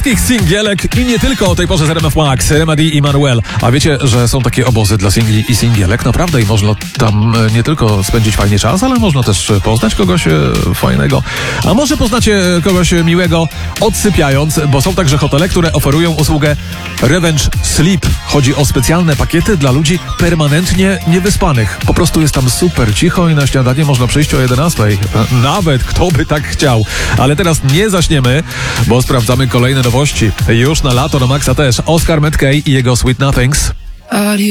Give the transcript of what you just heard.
Singielek i nie tylko o tej porze z RMF Max, Remedy i Manuel. A wiecie, że są takie obozy dla singli i singielek, naprawdę, i można tam nie tylko spędzić fajnie czas, ale można też poznać kogoś fajnego. A może poznacie kogoś miłego odsypiając, bo są także hotele, które oferują usługę Revenge Sleep. Chodzi o specjalne pakiety dla ludzi permanentnie niewyspanych. Po prostu jest tam super cicho i na śniadanie można przyjść o 11:00. Nawet kto by tak chciał. Ale teraz nie zaśniemy, bo sprawdzamy kolejne nowości. Już na lato na Maxa też Oscar Mackay i jego Sweet Nothings.